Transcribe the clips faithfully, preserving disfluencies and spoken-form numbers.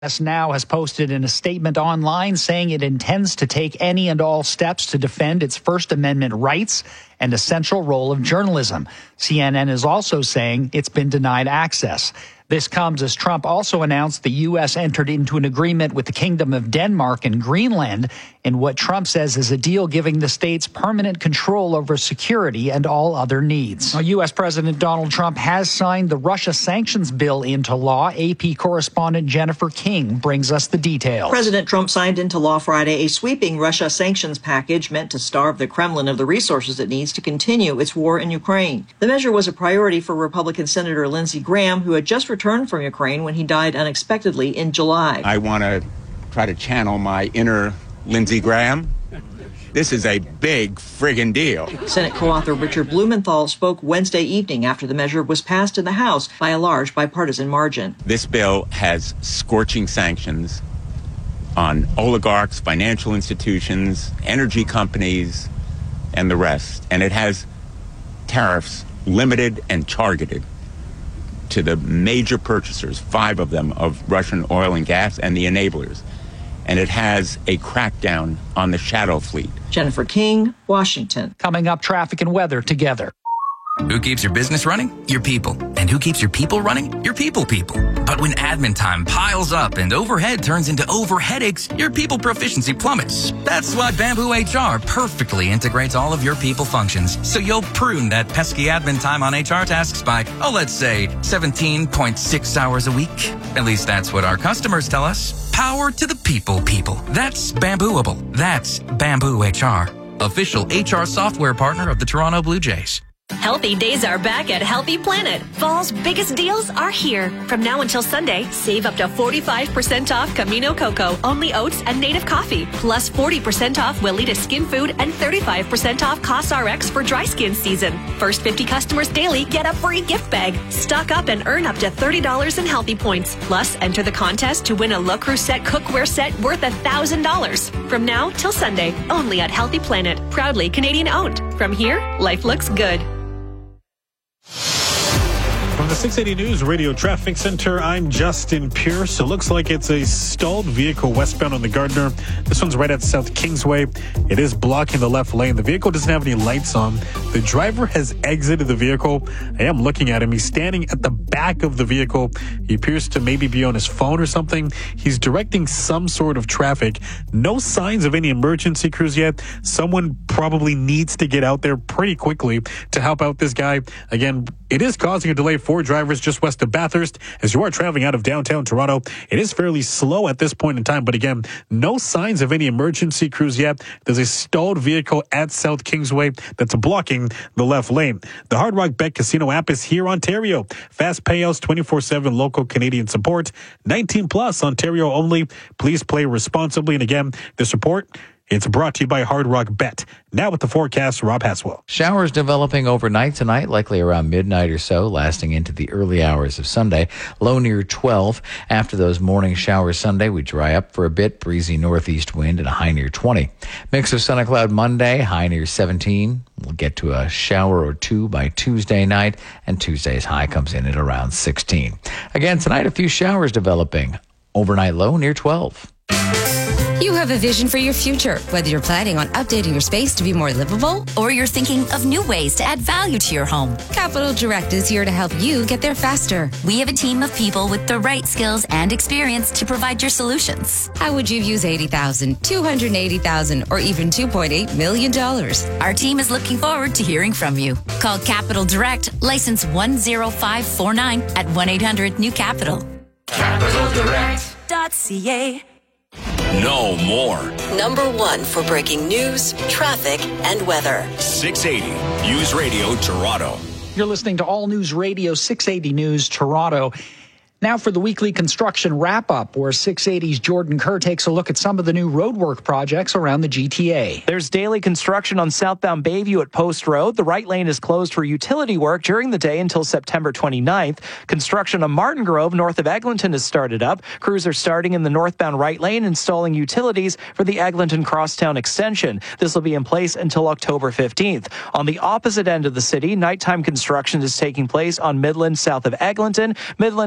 Now has posted in a statement online saying it intends to take any and all steps to defend its First Amendment rights and essential role of journalism. C N N is also saying it's been denied access. This comes as Trump also announced the U S entered into an agreement with the Kingdom of Denmark and Greenland in what Trump says is a deal giving the states permanent control over security and all other needs. Now, U S President Donald Trump has signed the Russia sanctions bill into law. A P correspondent Jennifer King brings us the details. President Trump signed into law Friday a sweeping Russia sanctions package meant to starve the Kremlin of the resources it needs to continue its war in Ukraine. The measure was a priority for Republican Senator Lindsey Graham, who had just returned from Ukraine when he died unexpectedly in July. I want to try to channel my inner Lindsey Graham. This is a big friggin' deal. Senate co-author Richard Blumenthal spoke Wednesday evening after the measure was passed in the House by a large bipartisan margin. This bill has scorching sanctions on oligarchs, financial institutions, energy companies, and the rest. And it has tariffs limited and targeted to the major purchasers, five of them, of Russian oil and gas and the enablers. And it has a crackdown on the shadow fleet. Jennifer King, Washington. Coming up, traffic and weather together. Who keeps your business running? Your people. And who keeps your people running? Your people people. But when admin time piles up and overhead turns into over headaches, your people proficiency plummets. That's why Bamboo H R perfectly integrates all of your people functions, so you'll prune that pesky admin time on H R tasks by, oh, let's say seventeen point six hours a week. At least that's what our customers tell us. Power to the people people. That's Bambooable. That's Bamboo H R. Official H R software partner of the Toronto Blue Jays. Healthy days are back at Healthy Planet. Fall's biggest deals are here. From now until Sunday, save up to forty-five percent off Camino Cocoa, Only Oats, and Native Coffee. Plus forty percent off Welita Skin Food and thirty-five percent off CosRx for dry skin season. First fifty customers daily get a free gift bag. Stock up and earn up to thirty dollars in Healthy Points. Plus, enter the contest to win a Le Creuset cookware set worth one thousand dollars. From now till Sunday, only at Healthy Planet. Proudly Canadian owned. From here, life looks good. From the six eighty News Radio Traffic Center, I'm Justin Pierce. It looks like it's a stalled vehicle westbound on the Gardner. This one's right at South Kingsway. It is blocking the left lane. The vehicle doesn't have any lights on. The driver has exited the vehicle. I am looking at him. He's standing at the back of the vehicle. He appears to maybe be on his phone or something. He's directing some sort of traffic. No signs of any emergency crews yet. Someone probably needs to get out there pretty quickly to help out this guy. Again, it is causing a delay for drivers just west of Bathurst. As you are traveling out of downtown Toronto, it is fairly slow at this point in time. But again, no signs of any emergency crews yet. There's a stalled vehicle at South Kingsway that's blocking the left lane. The Hard Rock Bet Casino app is here, Ontario. Fast payouts, twenty-four seven local Canadian support, nineteen plus, Ontario only. Please play responsibly. And again, the support, it's brought to you by Hard Rock Bet. Now with the forecast, Rob Haswell. Showers developing overnight tonight, likely around midnight or so, lasting into the early hours of Sunday. Low near twelve. After those morning showers Sunday, we dry up for a bit. Breezy northeast wind and a high near twenty. Mix of sun and cloud Monday, high near seventeen. We'll get to a shower or two by Tuesday night, and Tuesday's high comes in at around sixteen. Again, tonight, a few showers developing. Overnight low near twelve. You have a vision for your future, whether you're planning on updating your space to be more livable or you're thinking of new ways to add value to your home. Capital Direct is here to help you get there faster. We have a team of people with the right skills and experience to provide your solutions. How would you use eighty thousand dollars, two hundred eighty thousand dollars, or even two point eight million dollars? Our team is looking forward to hearing from you. Call Capital Direct, license one zero five four nine at one eight hundred new capital. capital direct dot c a. No more. Number one for breaking news, traffic, and weather. six eighty News Radio Toronto. You're listening to All News Radio six eighty News Toronto. Now for the weekly construction wrap-up, where six eighty's Jordan Kerr takes a look at some of the new roadwork projects around the G T A. There's daily construction on southbound Bayview at Post Road. The right lane is closed for utility work during the day until September twenty-ninth. Construction on Martin Grove, north of Eglinton, has started up. Crews are starting in the northbound right lane, installing utilities for the Eglinton Crosstown extension. This will be in place until October fifteenth. On the opposite end of the city, nighttime construction is taking place on Midland, south of Eglinton. Midland is down to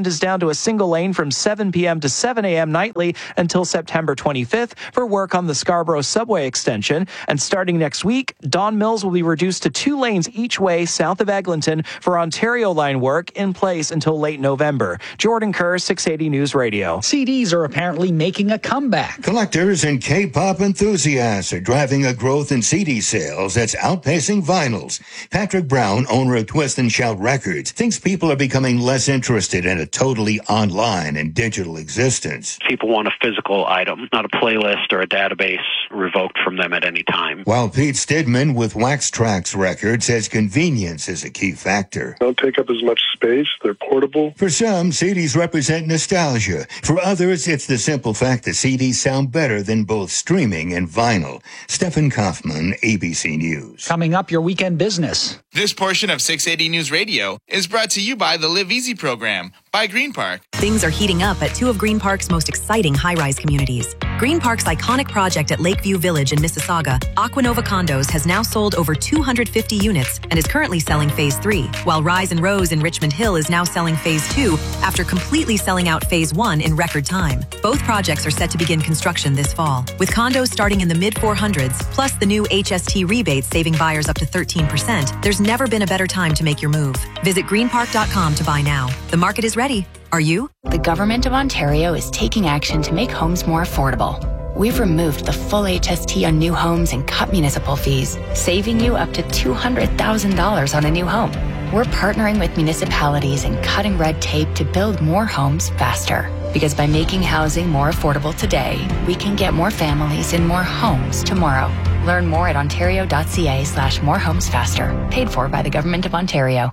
to a single lane from seven p.m. to seven a.m. nightly until September twenty-fifth for work on the Scarborough subway extension. And starting next week, Don Mills will be reduced to two lanes each way south of Eglinton for Ontario Line work in place until late November. Jordan Kerr, six eighty News Radio. C Ds are apparently making a comeback. Collectors and K-pop enthusiasts are driving a growth in C D sales that's outpacing vinyls. Patrick Brown, owner of Twist and Shout Records, thinks people are becoming less interested in a totally online and digital existence. People want a physical item, not a playlist or a database revoked from them at any time. While Pete Stidman with Wax Trax Records says convenience is a key factor. Don't take up as much space. They're portable. For some, C Ds represent nostalgia. For others, it's the simple fact that C Ds sound better than both streaming and vinyl. Stephen Kaufman, A B C News. Coming up, your weekend business. This portion of six eighty News Radio is brought to you by the Live Easy program by Green Park. Things are heating up at two of Green Park's most exciting high-rise communities. Green Park's iconic project at Lakeview Village in Mississauga, Aquanova Condos, has now sold over two hundred fifty units and is currently selling Phase three, while Rise and Rose in Richmond Hill is now selling Phase two after completely selling out Phase one in record time. Both projects are set to begin construction this fall, with condos starting in the mid four hundreds, plus the new H S T rebates saving buyers up to thirteen percent. There's never been a better time to make your move. Visit green park dot com to buy now. The market is ready. Are you? The Government of Ontario is taking action to make homes more affordable. We've removed the full H S T on new homes and cut municipal fees, saving you up to two hundred thousand dollars on a new home. We're partnering with municipalities and cutting red tape to build more homes faster. Because by making housing more affordable today, we can get more families in more homes tomorrow. Learn more at ontario.ca slash more homes faster. Paid for by the Government of Ontario.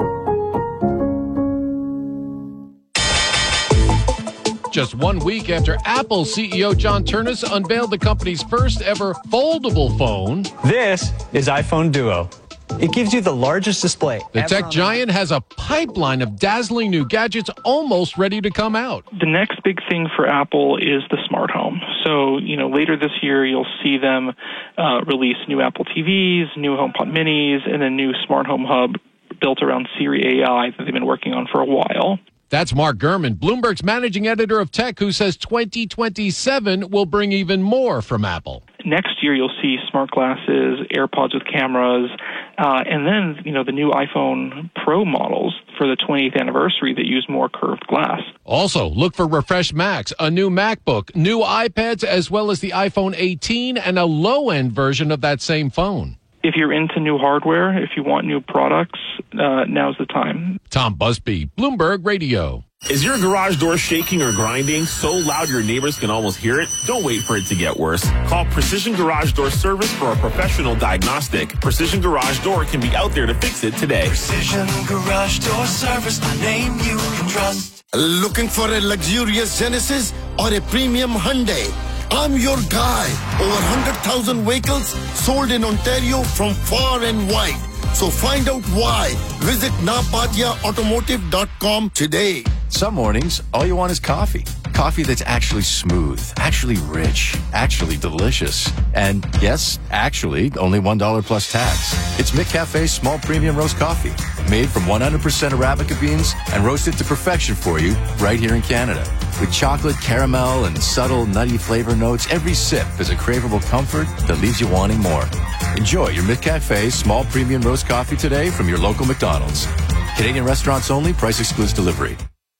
Just one week after Apple C E O John Ternus unveiled the company's first ever foldable phone. This is iPhone Duo. It gives you the largest display. The tech giant has a pipeline of dazzling new gadgets almost ready to come out. The next big thing for Apple is the smart home. So, you know, later this year, you'll see them uh, release new Apple T Vs, new HomePod minis, and a new smart home hub built around Siri A I that they've been working on for a while. That's Mark Gurman, Bloomberg's managing editor of tech, who says twenty twenty-seven will bring even more from Apple. Next year, you'll see smart glasses, AirPods with cameras, uh, and then, you know, the new iPhone Pro models for the twentieth anniversary that use more curved glass. Also, look for refreshed Macs, a new MacBook, new iPads, as well as the iPhone eighteen and a low-end version of that same phone. If you're into new hardware, if you want new products, uh, now's the time. Tom Busby, Bloomberg Radio. Is your garage door shaking or grinding so loud your neighbors can almost hear it? Don't wait for it to get worse. Call Precision Garage Door Service for a professional diagnostic. Precision Garage Door can be out there to fix it today. Precision Garage Door Service, a name you can trust. Looking for a luxurious Genesis or a premium Hyundai? I'm your guy. Over one hundred thousand vehicles sold in Ontario from far and wide. So find out why. Visit napatia automotive dot com today. Some mornings, all you want is coffee. Coffee that's actually smooth, actually rich, actually delicious. And yes, actually, only one dollar plus tax. It's McCafe's small premium roast coffee, made from one hundred percent Arabica beans and roasted to perfection for you right here in Canada. With chocolate, caramel, and subtle nutty flavor notes, every sip is a craveable comfort that leaves you wanting more. Enjoy your McCafe small premium roast coffee today from your local McDonald's. Canadian restaurants only, price excludes delivery.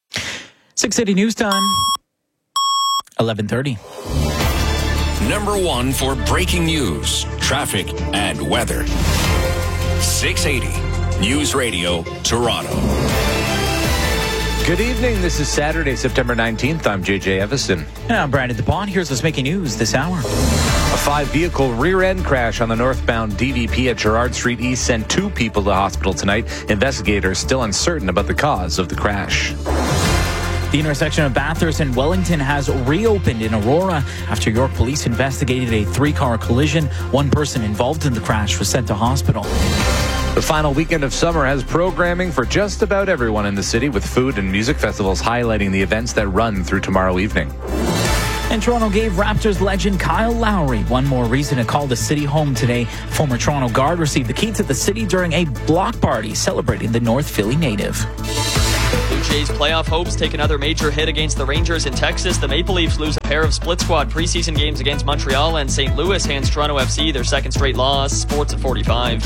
six eighty News Time, eleven thirty. Number one for breaking news, traffic, and weather. six eighty News Radio, Toronto. Good evening. This is Saturday, September nineteenth. I'm J J Evison. And I'm Brandon DePaun. Here's what's making news this hour. A five-vehicle rear-end crash on the northbound D V P at Gerrard Street East sent two people to hospital tonight. Investigators still uncertain about the cause of the crash. The intersection of Bathurst and Wellington has reopened in Aurora after York police investigated a three-car collision. One person involved in the crash was sent to hospital. The final weekend of summer has programming for just about everyone in the city, with food and music festivals highlighting the events that run through tomorrow evening. And Toronto gave Raptors legend Kyle Lowry one more reason to call the city home today. Former Toronto guard received the key to the city during a block party celebrating the North Philly native. Jays' playoff hopes take another major hit against the Rangers in Texas. The Maple Leafs lose a pair of split squad preseason games against Montreal, and Saint Louis hands Toronto F C their second straight loss. Sports at forty-five.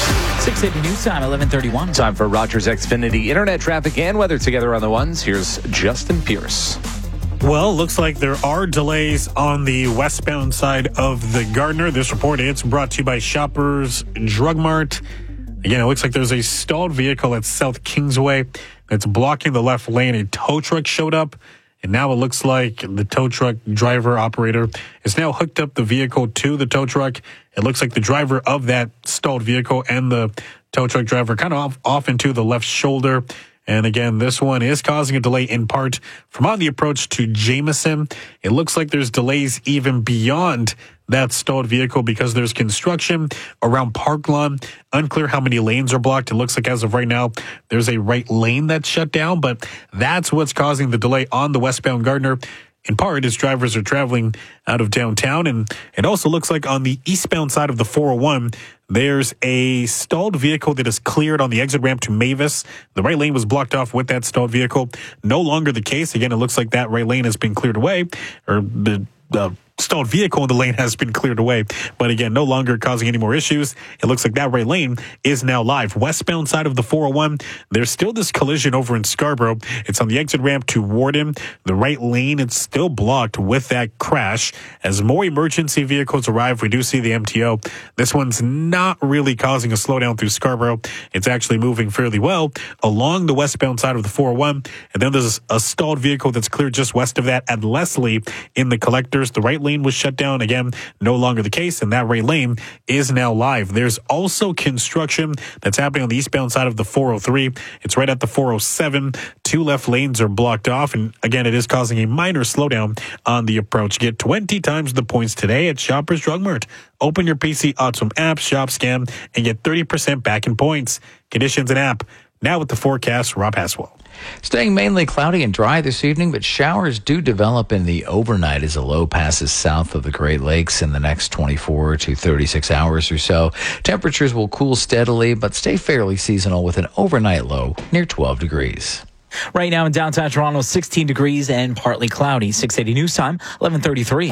six eighty News Time, eleven thirty-one. Time for Rogers Xfinity internet traffic and weather together on the ones. Here's Justin Pierce. Well, looks like there are delays on the westbound side of the Gardner. This report is brought to you by Shoppers Drug Mart. Again, it looks like there's a stalled vehicle at South Kingsway that's blocking the left lane. A tow truck showed up, and now it looks like the tow truck driver operator has now hooked up the vehicle to the tow truck. It looks like the driver of that stalled vehicle and the tow truck driver kind of off, off into the left shoulder. And again, this one is causing a delay in part from on the approach to Jameson. It looks like there's delays even beyond that stalled vehicle because there's construction around Park Lawn. Unclear how many lanes are blocked. It looks like as of right now, there's a right lane that's shut down, but that's what's causing the delay on the westbound Gardner. In part, as drivers are traveling out of downtown. And it also looks like on the eastbound side of the four oh one, there's a stalled vehicle that is cleared on the exit ramp to Mavis. The right lane was blocked off with that stalled vehicle. No longer the case. Again, it looks like that right lane has been cleared away, or the the stalled vehicle in the lane has been cleared away. But again, no longer causing any more issues. It looks like that right lane is now live. Westbound side of the four oh one, there's still this collision over in Scarborough. It's on the exit ramp to Warden. The right lane, it's still blocked with that crash. As more emergency vehicles arrive, we do see the M T O. This one's not really causing a slowdown through Scarborough. It's actually moving fairly well along the westbound side of the four oh one. And then there's a stalled vehicle that's cleared just west of that at Leslie in the collectors. The right lane was shut down. Again, no longer the case, and that right lane is now live. There's also construction that's happening on the eastbound side of the four oh three. It's right at the four oh seven. Two left lanes are blocked off, and again, it is causing a minor slowdown on the approach. Get twenty times the points today at Shoppers Drug Mart. Open your P C Autumn app, shop scam, and get thirty percent back in points. Conditions and app. Now with the forecast, Rob Haswell. Staying mainly cloudy and dry this evening, but showers do develop in the overnight as a low passes south of the Great Lakes in the next twenty-four to thirty-six hours or so. Temperatures will cool steadily, but stay fairly seasonal with an overnight low near twelve degrees. Right now in downtown Toronto, sixteen degrees and partly cloudy. six eighty News Time, eleven thirty-three.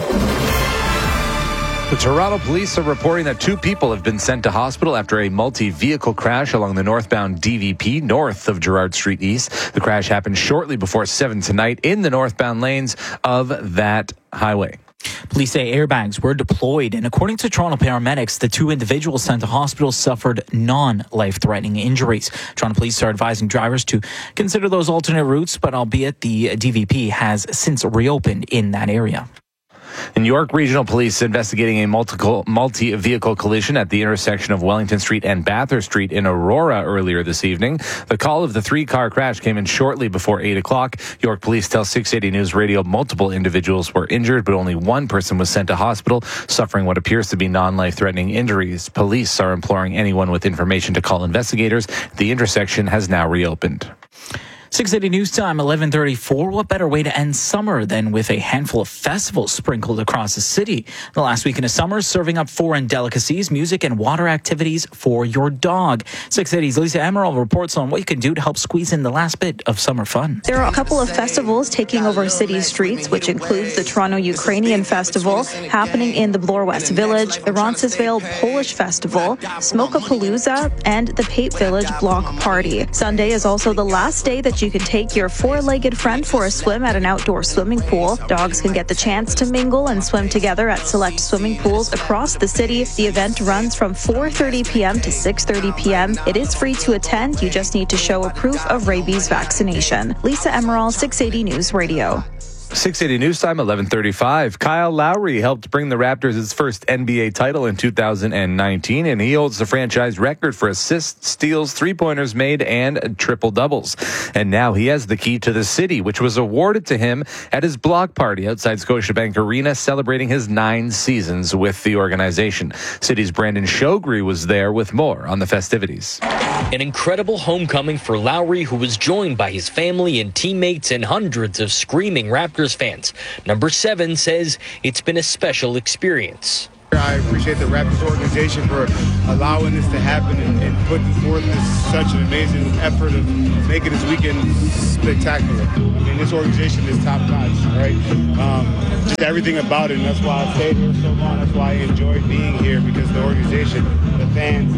The Toronto police are reporting that two people have been sent to hospital after a multi-vehicle crash along the northbound D V P north of Gerrard Street East. The crash happened shortly before seven tonight in the northbound lanes of that highway. Police say airbags were deployed, and according to Toronto paramedics, the two individuals sent to hospital suffered non-life-threatening injuries. Toronto police are advising drivers to consider those alternate routes, but albeit the D V P has since reopened in that area. In York Regional Police investigating a multi-vehicle collision at the intersection of Wellington Street and Bathurst Street in Aurora earlier this evening. The call of the three-car crash came in shortly before eight o'clock. York Police tell six eighty News Radio multiple individuals were injured, but only one person was sent to hospital, suffering what appears to be non-life-threatening injuries. Police are imploring anyone with information to call investigators. The intersection has now reopened. six eighty News Time, eleven thirty-four. What better way to end summer than with a handful of festivals sprinkled across the city? The last weekend of summer, serving up foreign delicacies, music, and water activities for your dog. six eighty's Lisa Emerald reports on what you can do to help squeeze in the last bit of summer fun. There are a couple of festivals taking over city streets, which includes the Toronto Ukrainian Festival happening in the Bloor West Village, the Roncesvalles Polish Festival, Smokapalooza, and the Pape Village Block Party. Sunday is also the last day that you can take your four-legged friend for a swim at an outdoor swimming pool. Dogs can get the chance to mingle and swim together at select swimming pools across the city. The event runs from four thirty p.m. to six thirty p.m. It is free to attend. You just need to show a proof of rabies vaccination. Lisa Emerald, six eighty News Radio. six eighty News Time, eleven thirty-five. Kyle Lowry helped bring the Raptors its first N B A title in two thousand nineteen, and he holds the franchise record for assists, steals, three-pointers made, and triple-doubles. And now he has the key to the city, which was awarded to him at his block party outside Scotiabank Arena, celebrating his nine seasons with the organization. City's Brandon Shogri was there with more on the festivities. An incredible homecoming for Lowry, who was joined by his family and teammates and hundreds of screaming Raptors fans. Number seven says it's been a special experience. I appreciate the Raptors organization for allowing this to happen and, and putting forth this, such an amazing effort of making this weekend spectacular. I mean, this organization is top notch, right? Um, just everything about it, and that's why I stayed here so long. That's why I enjoyed being here, because the organization, the fans,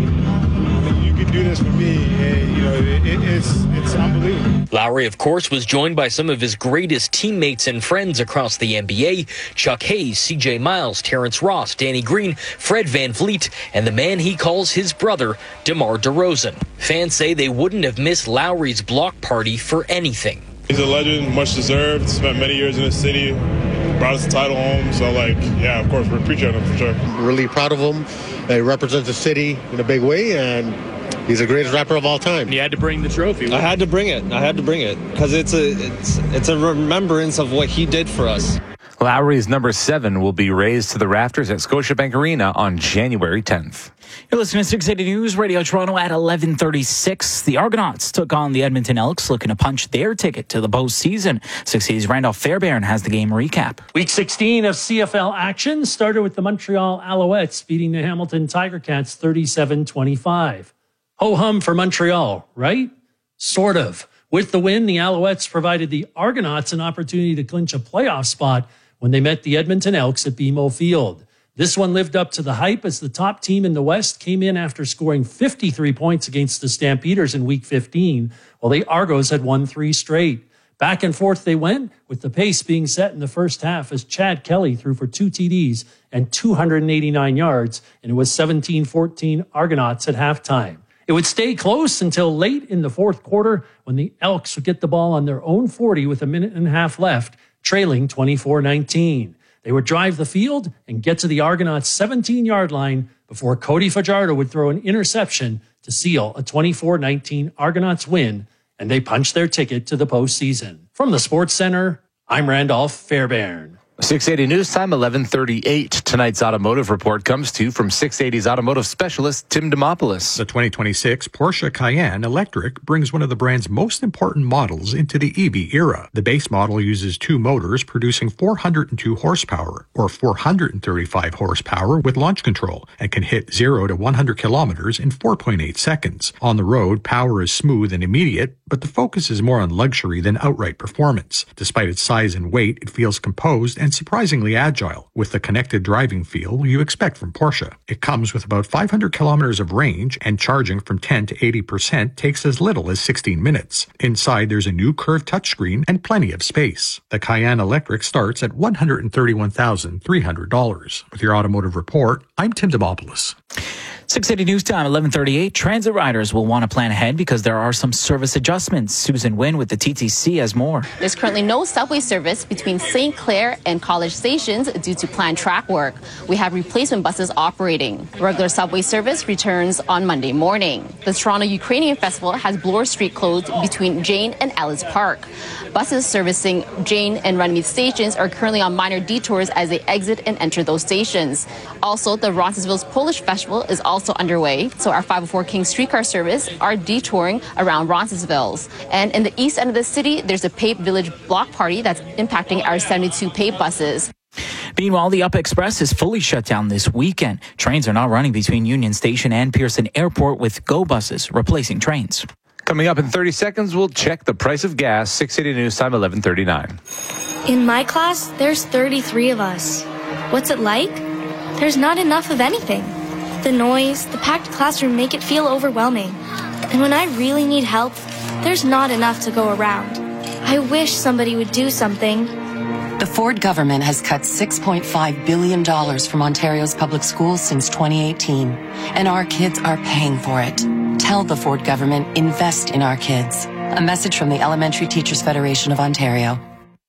I mean, you can do this for me. And, you know, it, it, it's it's unbelievable. Lowry, of course, was joined by some of his greatest teammates and friends across the N B A: Chuck Hayes, C J Miles, Terrence Ross, Danny Green, Fred VanVleet, and the man he calls his brother, DeMar DeRozan. Fans say they wouldn't have missed Lowry's block party for anything. He's a legend, much deserved. Spent many years in the city, brought us the title home. So, like, yeah, of course, we appreciate him for sure. Really proud of him. He represents the city in a big way, and he's the greatest rapper of all time. You had to bring the trophy. I had to bring it. I had to bring it because it's a it's it's a remembrance of what he did for us. Lowry's number seven will be raised to the rafters at Scotiabank Arena on January tenth. You're listening to six eighty News Radio Toronto at eleven thirty-six. The Argonauts took on the Edmonton Elks, looking to punch their ticket to the postseason. six eighty's Randolph Fairbairn has the game recap. Week sixteen of C F L action started with the Montreal Alouettes beating the Hamilton Tiger Cats thirty-seven twenty-five. Ho-hum for Montreal, right? Sort of. With the win, the Alouettes provided the Argonauts an opportunity to clinch a playoff spot when they met the Edmonton Elks at B M O Field. This one lived up to the hype as the top team in the West came in after scoring fifty-three points against the Stampeders in Week fifteen, while the Argos had won three straight. Back and forth they went, with the pace being set in the first half as Chad Kelly threw for two T Ds and two hundred eighty-nine yards, and it was seventeen fourteen Argonauts at halftime. It would stay close until late in the fourth quarter when the Elks would get the ball on their own forty with a minute and a half left, trailing twenty-four nineteen. They would drive the field and get to the Argonauts' seventeen-yard line before Cody Fajardo would throw an interception to seal a twenty-four nineteen Argonauts win, and they punched their ticket to the postseason. From the Sports Center, I'm Randolph Fairbairn. six eighty News Time, eleven thirty-eight. Tonight's automotive report comes to you from six eighty's automotive specialist, Tim Demopoulos. The twenty twenty-six Porsche Cayenne Electric brings one of the brand's most important models into the E V era. The base model uses two motors producing four hundred two horsepower, or four hundred thirty-five horsepower with launch control, and can hit zero to one hundred kilometers in four point eight seconds. On the road, power is smooth and immediate, but the focus is more on luxury than outright performance. Despite its size and weight, it feels composed and surprisingly agile, with the connected driving feel you expect from Porsche. It comes with about five hundred kilometers of range, and charging from ten to eighty percent takes as little as sixteen minutes. Inside, there's a new curved touchscreen and plenty of space. The Cayenne Electric starts at one hundred thirty-one thousand three hundred dollars. With your automotive report, I'm Tim Demopoulos. six eighty News Time, eleven thirty-eight. Transit riders will want to plan ahead because there are some service adjustments. Susan Wynn with the T T C has more. There's currently no subway service between Saint Clair and College stations due to planned track work. We have replacement buses operating. Regular subway service returns on Monday morning. The Toronto Ukrainian Festival has Bloor Street closed between Jane and Ellis Park. Buses servicing Jane and Runnymede stations are currently on minor detours as they exit and enter those stations. Also, the Roncesvalles Polish Festival is also underway, so our five oh four King streetcar service are detouring around Roncesvalles. And in the east end of the city, there's a Pape Village block party that's impacting our seventy-two Pape buses. Meanwhile, the Up Express is fully shut down this weekend. Trains are not running between Union Station and Pearson Airport, with GO buses replacing trains. Coming up in thirty seconds, we'll check the price of gas. six eighty News Time, eleven thirty-nine. In my class, there's thirty-three of us. What's it like? There's not enough of anything. The noise, the packed classroom make it feel overwhelming. And when I really need help, there's not enough to go around. I wish somebody would do something. The Ford government has cut six point five billion dollars from Ontario's public schools since twenty eighteen, and our kids are paying for it. Tell the Ford government, invest in our kids. A message from the Elementary Teachers Federation of Ontario.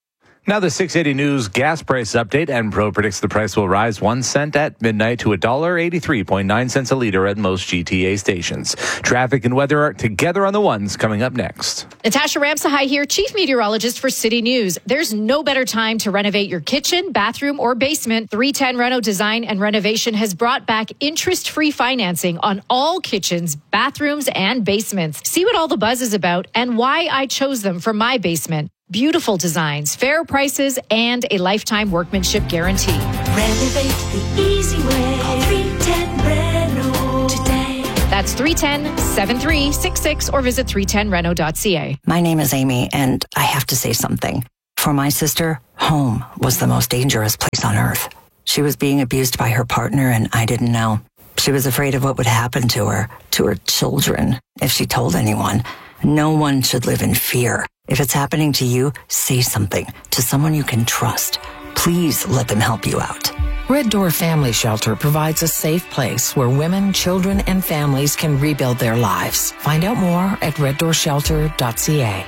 Now the six eighty News gas price update. Enpro predicts the price will rise one cent at midnight to one dollar eighty-three point nine cents a liter at most G T A stations. Traffic and weather are together on the ones coming up next. Natasha Ramsahai here, Chief Meteorologist for City News. There's no better time to renovate your kitchen, bathroom, or basement. three ten Reno Design and Renovation has brought back interest-free financing on all kitchens, bathrooms, and basements. See what all the buzz is about and why I chose them for my basement. Beautiful designs, fair prices, and a lifetime workmanship guarantee. Renovate the easy freeway. Call three ten Reno today. That's three one zero, seven three six six or visit three ten reno dot c a. My name is Amy, and I have to say something. For my sister, home was the most dangerous place on earth. She was being abused by her partner, and I didn't know. She was afraid of what would happen to her, to her children, if she told anyone. No one should live in fear. If it's happening to you, say something to someone you can trust. Please let them help you out. Red Door Family Shelter provides a safe place where women, children, and families can rebuild their lives. Find out more at red door shelter dot c a.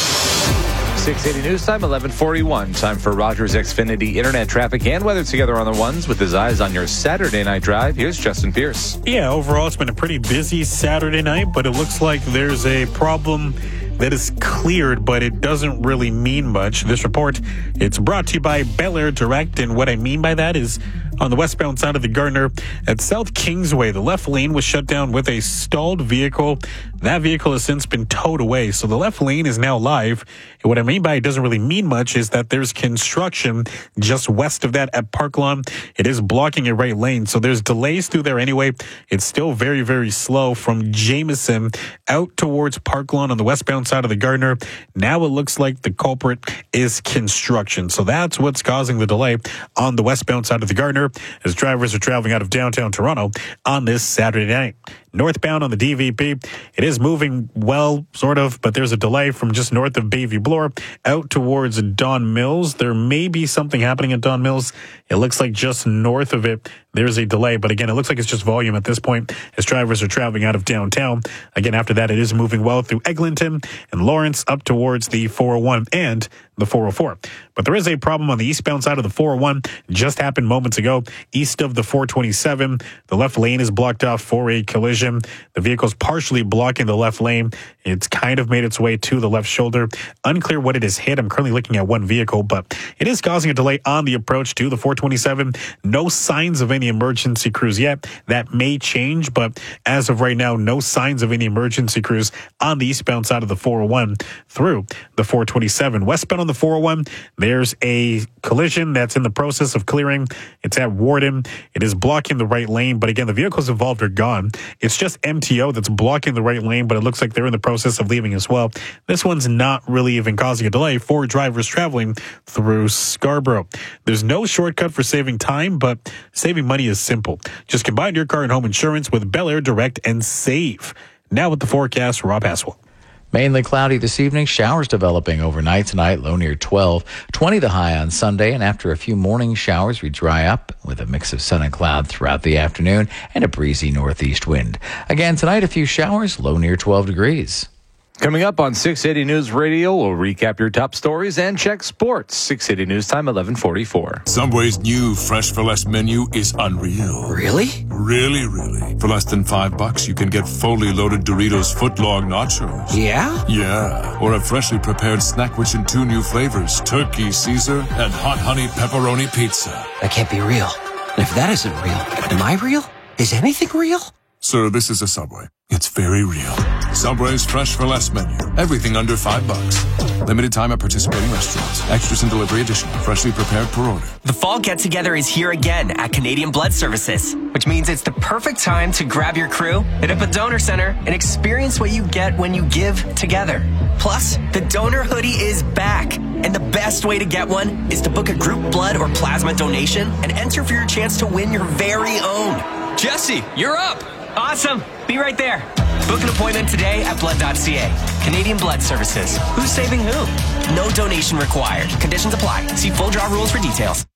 six eighty News Time, eleven forty-one. Time for Rogers Xfinity Internet traffic and weather together on the ones with his eyes on your Saturday night drive. Here's Justin Pierce. Yeah, overall, it's been a pretty busy Saturday night, but it looks like there's a problem that is cleared, but it doesn't really mean much. This report, it's brought to you by Bel Air Direct, and what I mean by that is on the westbound side of the Gardner at South Kingsway, the left lane was shut down with a stalled vehicle. That vehicle has since been towed away, so the left lane is now live. And what I mean by it doesn't really mean much is that there's construction just west of that at Park Lawn. It is blocking a right lane, so there's delays through there anyway. It's still very, very slow from Jameson out towards Park Lawn on the westbound side of the Gardner. Now it looks like the culprit is construction, so that's what's causing the delay on the westbound side of the Gardner as drivers are traveling out of downtown Toronto on this Saturday night. Northbound on the D V P, it is moving well, sort of, but there's a delay from just north of Bayview Bloor out towards Don Mills. There may be something happening at Don Mills. It looks like just north of it, there's a delay. But again, it looks like it's just volume at this point as drivers are traveling out of downtown. Again, after that, it is moving well through Eglinton and Lawrence up towards the four oh one and the four oh four. But there is a problem on the eastbound side of the four oh one. Just happened moments ago, east of the four twenty-seven. The left lane is blocked off for a collision. The vehicle's partially blocking the left lane. It's kind of made its way to the left shoulder. Unclear what it has hit. I'm currently looking at one vehicle, but it is causing a delay on the approach to the four twenty-seven. No signs of any emergency crews yet. That may change, but as of right now, no signs of any emergency crews on the eastbound side of the four oh one through the four twenty-seven. Westbound on the four oh one, there's a collision that's in the process of clearing. It's at Warden. It is blocking the right lane, but again, the vehicles involved are gone. It's just M T O that's blocking the right lane, but it looks like they're in the process of leaving as well. This one's not really even causing a delay for drivers traveling through Scarborough. There's no shortcut for saving time, but saving money is simple. Just combine your car and home insurance with Bel Air Direct and save. Now with the forecast, Rob Haswell. Mainly cloudy this evening. Showers developing overnight tonight, low near twelve. twenty the high on Sunday, and after a few morning showers, we dry up with a mix of sun and cloud throughout the afternoon and a breezy northeast wind. Again tonight, a few showers, low near twelve degrees. Coming up on six eighty News Radio, we'll recap your top stories and check sports. six eighty News Time, eleven forty-four. Subway's new Fresh for Less menu is unreal. Really? Really, really. For less than five bucks, you can get fully loaded Doritos footlong nachos. Yeah? Yeah. Or a freshly prepared snack rich in two new flavors, Turkey Caesar and Hot Honey Pepperoni Pizza. That can't be real. And if that isn't real, am I real? Is anything real? Sir, this is a Subway. It's very real. Subway's Fresh for Less menu. Everything under five bucks. Limited time at participating restaurants. Extras and delivery additional. Freshly prepared per order. The fall get-together is here again at Canadian Blood Services, which means it's the perfect time to grab your crew, hit up a donor center, and experience what you get when you give together. Plus, the donor hoodie is back. And the best way to get one is to book a group blood or plasma donation and enter for your chance to win your very own. Jesse, you're up. Awesome. Be right there. Book an appointment today at blood dot c a. Canadian Blood Services. Who's saving who? No donation required. Conditions apply. See full draw rules for details.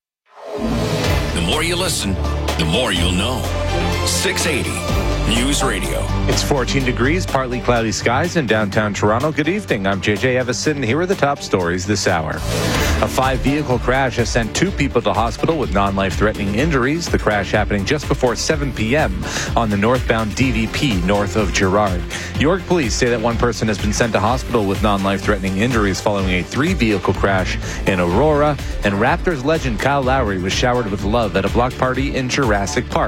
The more you listen, the more you'll know. six eighty News Radio. It's fourteen degrees, partly cloudy skies in downtown Toronto. Good evening. I'm J J Evison. Here are the top stories this hour. A five-vehicle crash has sent two people to hospital with non-life-threatening injuries. The crash happening just before seven p.m. on the northbound D V P north of Gerrard. York police say that one person has been sent to hospital with non-life-threatening injuries following a three-vehicle crash in Aurora. And Raptors legend Kyle Lowry was showered with love at a block party in Jurassic Park. A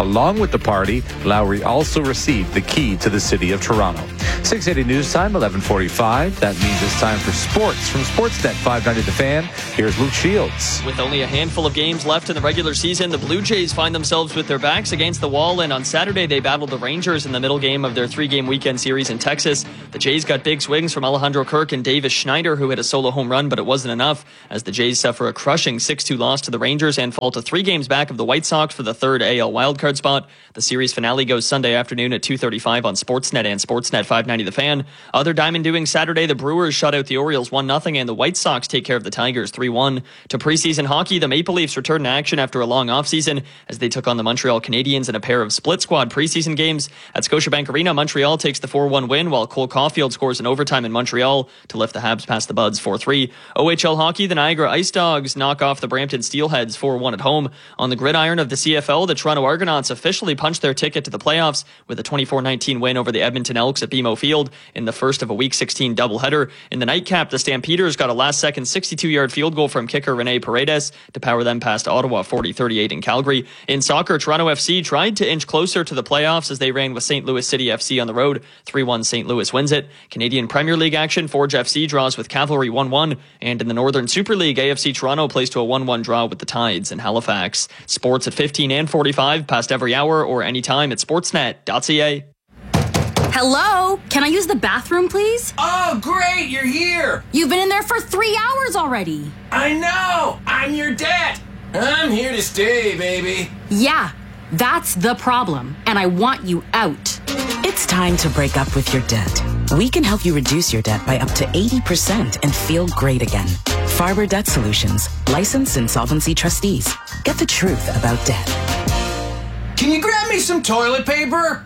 Along with the party, Lowry also received the key to the city of Toronto. six eighty News Time, eleven forty-five. That means it's time for sports. From Sportsnet five ninety The Fan, here's Luke Shields. With only a handful of games left in the regular season, the Blue Jays find themselves with their backs against the wall, and on Saturday they battled the Rangers in the middle game of their three-game weekend series in Texas. The Jays got big swings from Alejandro Kirk and Davis Schneider, who hit a solo home run, but it wasn't enough as the Jays suffer a crushing six two loss to the Rangers and fall to three games back of the White Sox for the third A L wildcard spot. The series finale goes Sunday afternoon at two thirty-five on Sportsnet and Sportsnet five ninety The Fan. Other diamond doings Saturday, the Brewers shut out the Orioles one nothing, and the White Sox take care of the Tigers three one. To preseason hockey, the Maple Leafs return to action after a long offseason as they took on the Montreal Canadiens in a pair of split squad preseason games. At Scotiabank Arena, Montreal takes the four one win, while Cole Caulfield scores in overtime in Montreal to lift the Habs past the Buds four three. O H L hockey, the Niagara Ice Dogs knock off the Brampton Steelheads four one at home. On the gridiron of the C F L, the Toronto Argonauts officially punched their ticket to the playoffs with a twenty-four nineteen win over the Edmonton Elks at B M O Field in the first of a Week sixteen doubleheader. In the nightcap, the Stampeders got a last-second sixty-two-yard field goal from kicker Rene Paredes to power them past Ottawa forty thirty-eight in Calgary. In soccer, Toronto F C tried to inch closer to the playoffs as they ran with Saint Louis City F C on the road. three one Saint Louis wins it. Canadian Premier League action, Forge F C draws with Cavalry one one. And in the Northern Super League, A F C Toronto plays to a one one draw with the Tides in Halifax. Sports at fifteen and forty-five, past every hour or anytime at sportsnet dot c a. Hello? Can I use the bathroom, please? Oh, great, you're here. You've been in there for three hours already. I know. I'm your dad. I'm here to stay, baby. Yeah, that's the problem, and I want you out. It's time to break up with your debt. We can help you reduce your debt by up to eighty percent and feel great again. Farber Debt Solutions, licensed insolvency trustees. Get the truth about debt. Can you grab me some toilet paper?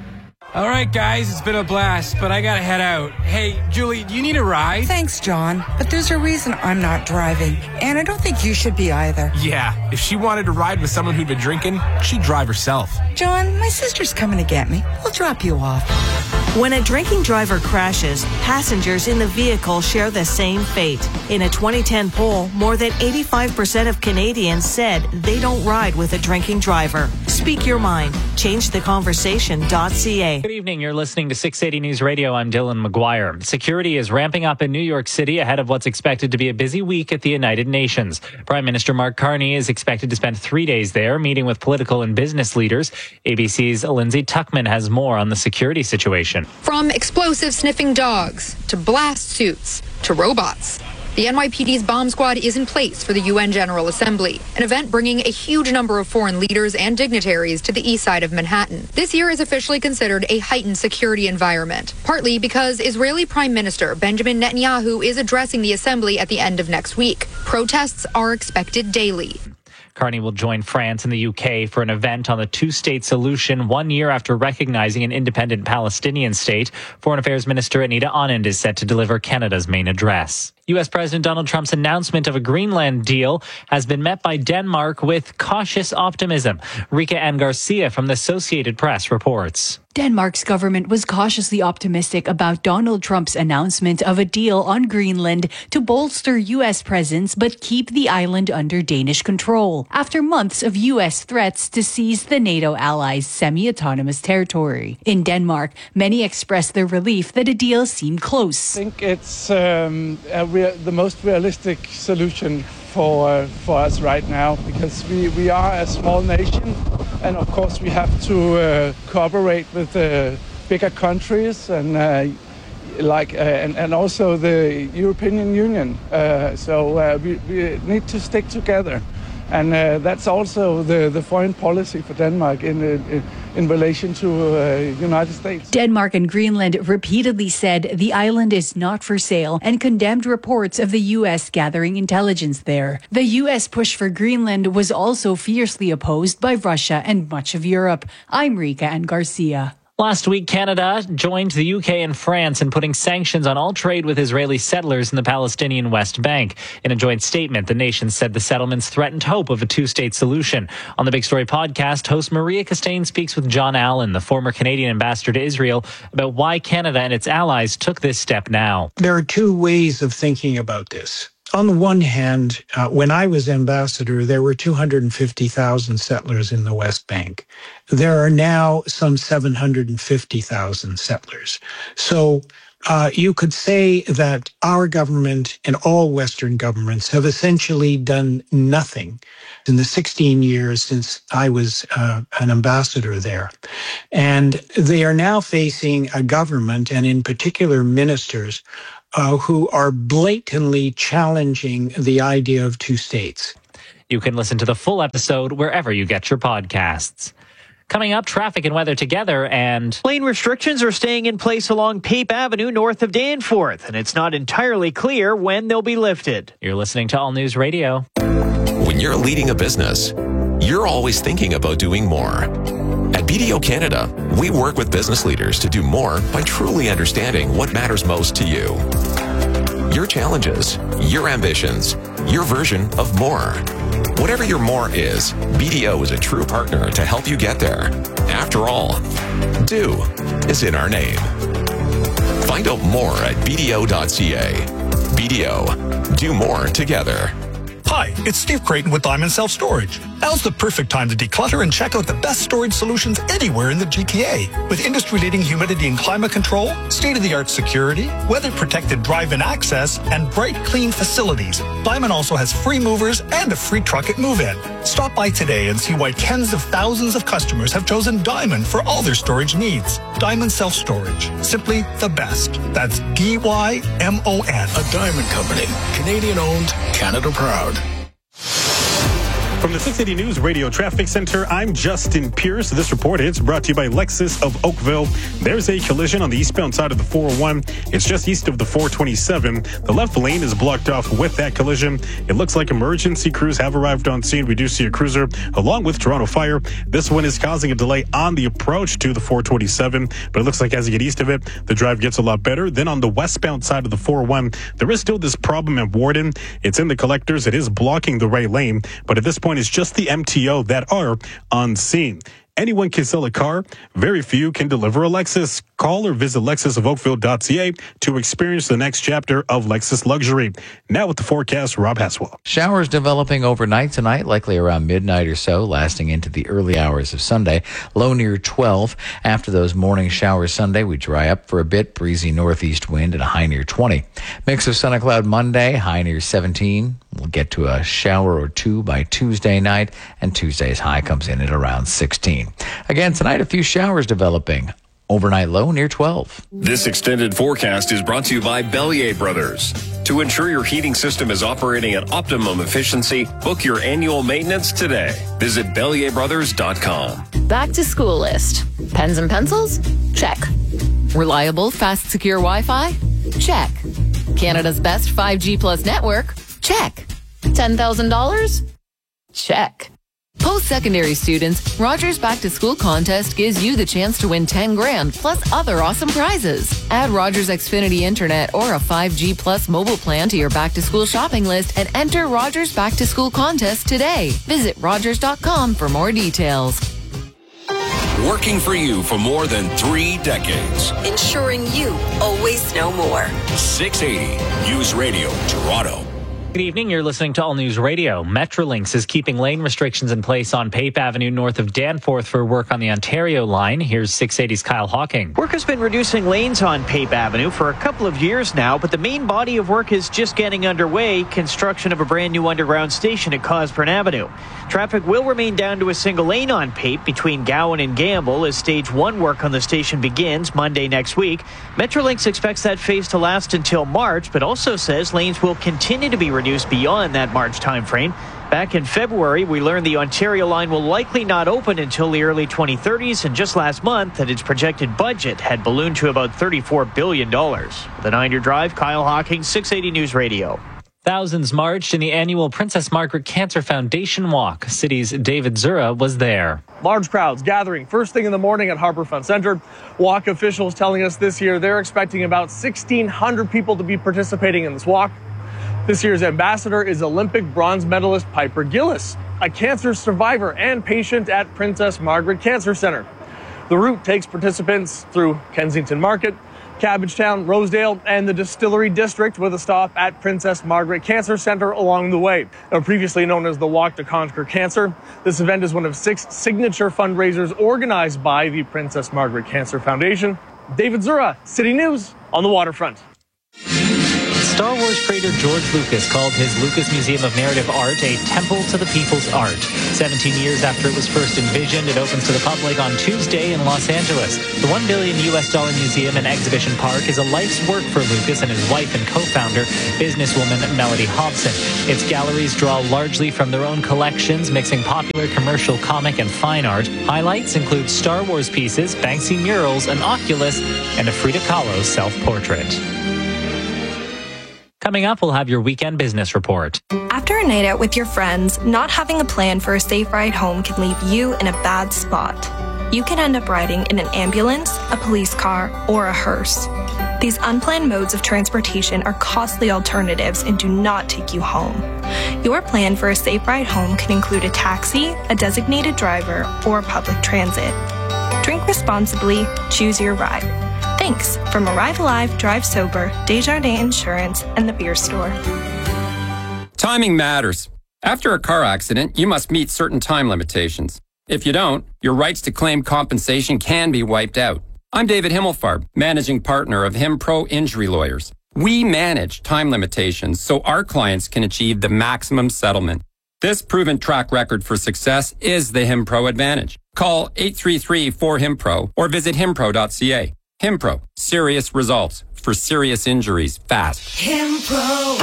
All right, guys, it's been a blast, but I gotta head out. Hey, Julie, do you need a ride? Thanks, John, but there's a reason I'm not driving, and I don't think you should be either. Yeah, if she wanted to ride with someone who'd been drinking, she'd drive herself. John, my sister's coming to get me. We'll drop you off. When a drinking driver crashes, passengers in the vehicle share the same fate. In a twenty ten poll, more than eighty-five percent of Canadians said they don't ride with a drinking driver. Speak your mind. change the conversation dot c a. Good evening. You're listening to six eighty News Radio. I'm Dylan McGuire. Security is ramping up in New York City ahead of what's expected to be a busy week at the United Nations. Prime Minister Mark Carney is expected to spend three days there, meeting with political and business leaders. A B C's Lindsay Tuckman has more on the security situation. From explosive sniffing dogs to blast suits to robots, the N Y P D's bomb squad is in place for the U N General Assembly, an event bringing a huge number of foreign leaders and dignitaries to the east side of Manhattan. This year is officially considered a heightened security environment, partly because Israeli Prime Minister Benjamin Netanyahu is addressing the assembly at the end of next week. Protests are expected daily. Carney will join France and the U K for an event on the two-state solution one year after recognizing an independent Palestinian state. Foreign Affairs Minister Anita Anand is set to deliver Canada's main address. U S. President Donald Trump's announcement of a Greenland deal has been met by Denmark with cautious optimism. Rika Ann Garcia from the Associated Press reports. Denmark's government was cautiously optimistic about Donald Trump's announcement of a deal on Greenland to bolster U S presence but keep the island under Danish control, after months of U S threats to seize the NATO allies' semi-autonomous territory. In Denmark, many expressed their relief that a deal seemed close. I think it's um, a rea- the most realistic solution for uh, for us right now, because we, we are a small nation, and of course we have to uh, cooperate with uh, bigger countries and uh, like uh, and, and also the European Union. Uh, so uh, we, we need to stick together, and uh, that's also the, the foreign policy for Denmark in in, in relation to uh, United States. Denmark and Greenland repeatedly said the island is not for sale and condemned reports of the U S gathering intelligence there. The U S push for Greenland was also fiercely opposed by Russia and much of Europe. I'm Rika Ann Garcia. Last week, Canada joined the U K and France in putting sanctions on all trade with Israeli settlers in the Palestinian West Bank. In a joint statement, the nations said the settlements threatened hope of a two-state solution. On the Big Story podcast, host Maria Costain speaks with John Allen, the former Canadian ambassador to Israel, about why Canada and its allies took this step now. There are two ways of thinking about this. on the one hand, uh, when I was ambassador, there were two hundred fifty thousand settlers in the West Bank. There are now some seven hundred fifty thousand settlers. So uh, you could say that our government and all Western governments have essentially done nothing in the sixteen years since I was uh, an ambassador there. And they are now facing a government, and in particular ministers, uh, who are blatantly challenging the idea of two states. You can listen to the full episode wherever you get your podcasts. Coming up, traffic and weather together, and lane restrictions are staying in place along Pape Avenue north of Danforth, and it's not entirely clear when they'll be lifted. You're listening to All News Radio. When you're leading a business, you're always thinking about doing more. At B D O Canada, we work with business leaders to do more by truly understanding what matters most to you. Your challenges, your ambitions, your version of more. Whatever your more is, B D O is a true partner to help you get there. After all, do is in our name. Find out more at b d o dot c a. B D O, do more together. Hi, it's Steve Creighton with Diamond Self Storage. Now's the perfect time to declutter and check out the best storage solutions anywhere in the G T A. With industry-leading humidity and climate control, state-of-the-art security, weather-protected drive-in access, and bright, clean facilities, Diamond also has free movers and a free truck at move-in. Stop by today and see why tens of thousands of customers have chosen Diamond for all their storage needs. Diamond Self Storage. Simply the best. That's D Y M O N. A Diamond Company. Canadian-owned, Canada proud. From the six eighty News Radio Traffic Center, I'm Justin Pierce. This report is brought to you by Lexus of Oakville. There's a collision on the eastbound side of the four oh one. It's just east of the four twenty-seven. The left lane is blocked off with that collision. It looks like emergency crews have arrived on scene. We do see a cruiser along with Toronto Fire. This one is causing a delay on the approach to the four twenty-seven, but it looks like as you get east of it, the drive gets a lot better. Then on the westbound side of the four oh one, there is still this problem at Warden. It's in the collectors. It is blocking the right lane, but at this point, it's just the M T O that are on scene. Anyone can sell a car. Very few can deliver a Lexus. Call or visit lexus of oakville dot c a to experience the next chapter of Lexus luxury. Now with the forecast, Rob Haswell. Showers developing overnight tonight, likely around midnight or so, lasting into the early hours of Sunday. Low near twelve. After those morning showers Sunday, we dry up for a bit. Breezy northeast wind and a high near twenty. Mix of sun and cloud Monday, high near seventeen. We'll get to a shower or two by Tuesday night, and Tuesday's high comes in at around sixteen. Again, tonight, a few showers developing. Overnight low near twelve. This extended forecast is brought to you by Bellier Brothers. To ensure your heating system is operating at optimum efficiency, book your annual maintenance today. Visit bellier brothers dot com. Back to school list. Pens and pencils? Check. Reliable, fast, secure Wi-Fi? Check. Canada's best five G plus network? Check. ten thousand dollars? Check. Post-secondary students, Rogers Back to School contest gives you the chance to win ten grand plus other awesome prizes. Add Rogers Xfinity Internet or a five G plus mobile plan to your back to school shopping list and enter Rogers Back to School contest today. Visit rogers dot com for more details. Working for you for more than three decades. Ensuring you always know more. six eighty News Radio, Toronto. Good evening. You're listening to All News Radio. Metrolinx is keeping lane restrictions in place on Pape Avenue north of Danforth for work on the Ontario line. Here's six eighty's Kyle Hawking. Work has been reducing lanes on Pape Avenue for a couple of years now, but the main body of work is just getting underway, construction of a brand new underground station at Cosburn Avenue. Traffic will remain down to a single lane on Pape between Gowan and Gamble as stage one work on the station begins Monday next week. Metrolinx expects that phase to last until March, but also says lanes will continue to be reduced reduced beyond that March timeframe. Back in February, we learned the Ontario line will likely not open until the early twenty thirties, and just last month that its projected budget had ballooned to about thirty-four billion dollars. The nine-year drive, Kyle Hawking, six eighty News Radio. Thousands marched in the annual Princess Margaret Cancer Foundation Walk. City's David Zura was there. Large crowds gathering first thing in the morning at Harbourfront Centre. Walk officials telling us this year they're expecting about sixteen hundred people to be participating in this walk. This year's ambassador is Olympic bronze medalist Piper Gillis, a cancer survivor and patient at Princess Margaret Cancer Centre. The route takes participants through Kensington Market, Cabbagetown, Rosedale, and the Distillery District with a stop at Princess Margaret Cancer Center along the way. Now, previously known as the Walk to Conquer Cancer, this event is one of six signature fundraisers organized by the Princess Margaret Cancer Foundation. David Zura, City News on the waterfront. Star Wars creator George Lucas called his Lucas Museum of Narrative Art a temple to the people's art. seventeen years after it was first envisioned, it opens to the public on Tuesday in Los Angeles. The one billion U S dollar museum and exhibition park is a life's work for Lucas and his wife and co-founder, businesswoman Melody Hobson. Its galleries draw largely from their own collections, mixing popular commercial, comic, and fine art. Highlights include Star Wars pieces, Banksy murals, an Oculus, and a Frida Kahlo self-portrait. Coming up, we'll have your weekend business report. After a night out with your friends, not having a plan for a safe ride home can leave you in a bad spot. You can end up riding in an ambulance, a police car, or a hearse. These unplanned modes of transportation are costly alternatives and do not take you home. Your plan for a safe ride home can include a taxi, a designated driver, or public transit. Drink responsibly, choose your ride. Thanks from Arrive Alive, Drive Sober, Desjardins Insurance, and the Beer Store. Timing matters. After a car accident, you must meet certain time limitations. If you don't, your rights to claim compensation can be wiped out. I'm David Himmelfarb, managing partner of HimPro Injury Lawyers. We manage time limitations so our clients can achieve the maximum settlement. This proven track record for success is the HimPro advantage. Call eight three three, four, H I M P R O or visit himpro dot c a. HimPro, serious results for serious injuries fast. HimPro.